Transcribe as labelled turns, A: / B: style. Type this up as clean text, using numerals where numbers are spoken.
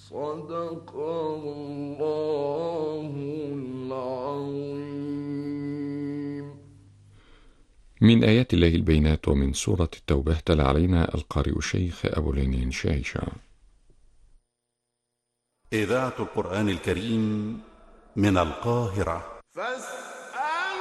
A: صدق الله العظيم.
B: من آيات الله البينات ومن سورة التوبة تلا علينا القارئ الشيخ أبو العينين شايشة.
C: إذاعة القرآن الكريم من القاهرة.